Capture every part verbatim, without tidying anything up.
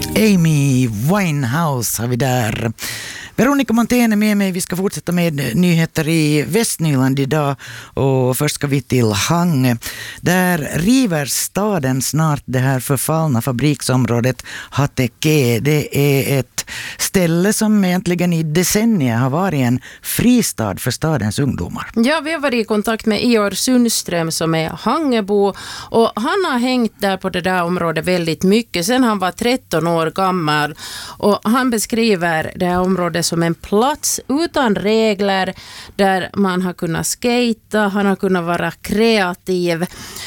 Amy Winehouse har vi där. Veronica Montén är med mig. Vi ska fortsätta med nyheter i Västnyland idag. Och först ska vi till Hangö. Där river staden snart det här förfallna fabriksområdet Hateke. Det är ett ställe som egentligen i decennier har varit en fristad för stadens ungdomar. Ja, vi har varit i kontakt med Ior Sundström som är Hangöbo. Och han har hängt där på det där området väldigt mycket sedan han var tretton år gammal. Och han beskriver det här området som en plats utan regler där man har kunnat skata, han har kunnat vara kreativ.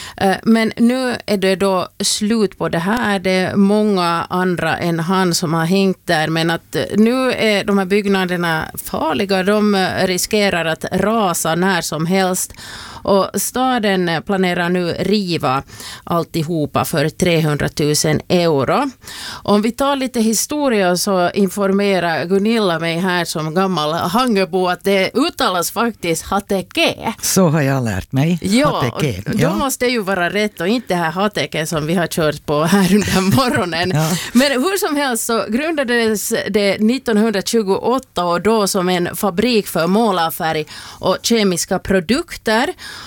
Men nu är det då slut på det här. Det är många andra än han som har hängt där, men att nu är de här byggnaderna farliga. De riskerar att rasa när som helst. Och staden planerar nu riva alltihopa för trehundratusen euro. Om vi tar lite historia så informerar Gunilla mig här som gammal Hangöbo att det uttalas faktiskt Hateke. Så har jag lärt mig. Ja, Hateke. då Ja. måste det ju vara rätt och inte det här Hateke som vi har kört på här under morgonen. Ja. Men hur som helst så grundades det nittonhundratjugoåtta och då som en fabrik för målarfärg och kemiska produkter.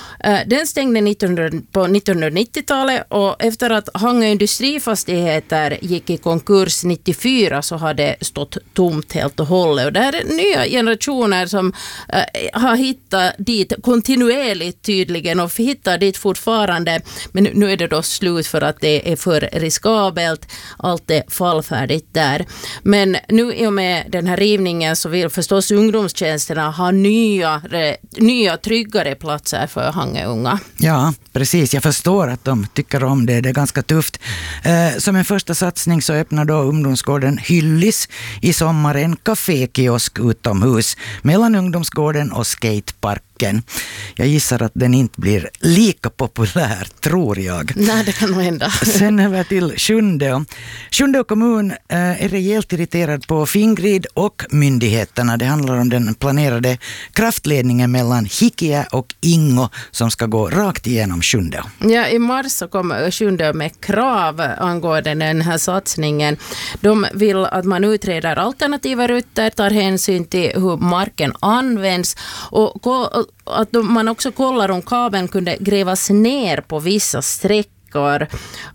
Den stängde nittonhundra på nittonhundranittiotalet och efter att Hangö industrifastigheter gick i konkurs nittiofyra så har det stått tomt helt och hållet. Och det är nya generationer som äh, har hittat dit kontinuerligt tydligen och hittar dit fortfarande. Men nu är det då slut för att det är för riskabelt. Allt är fallfärdigt där. Men nu i och med den här rivningen så vill förstås ungdomstjänsterna ha nya, nya tryggare platser för Hangö unga. Ja, precis. Jag förstår att de tycker om det. Det är ganska tufft. Eh, som en första satsning så öppnar då ungdomsgården Hyllis i sommar en kafékiosk utomhus mellan ungdomsgården och skateparken. Jag gissar att den inte blir lika populär, tror jag. Nej, det kan nog hända. Sen över till Sjundeå. Sjundeå kommun eh, är rejält irriterad på Fingrid och myndigheterna. Det handlar om den planerade kraftledningen mellan Hikiä och Ingo som ska gå rakt igenom Sjundeå. Ja, i mars så kom Sjundeå med krav angående den här satsningen. De vill att man utreder alternativa rutter, tar hänsyn till hur marken används och att man också kollar om kabeln kunde grävas ner på vissa sträckor.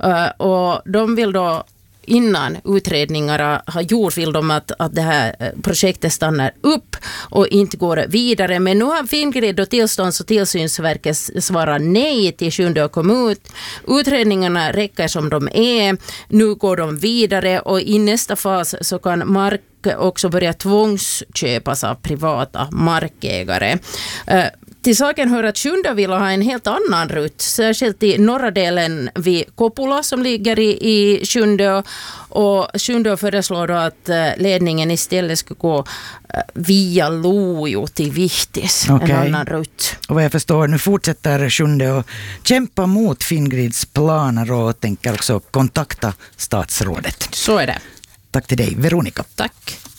Och de vill då innan utredningarna har gjort vill de att, att det här projektet stannar upp och inte går vidare. Men nu har Fingrid och tillstånds- och tillsynsverket svarat nej till Sjundeå kommun. Utredningarna räcker som de är. Nu går de vidare och i nästa fas så kan mark också börja tvångsköpas av privata markägare. Till saken hör att Sjundeå vill ha en helt annan rutt, särskilt i norra delen vid Kopula som ligger i, i Sjundeå. Och Sjundeå föreslår då att ledningen istället ska gå via Lojo till Vihtis, okay. En annan rutt. Och vad jag förstår, nu fortsätter Sjundeå att kämpa mot Fingrids planer och tänker också kontakta statsrådet. Så är det. Tack till dig, Veronica. Tack.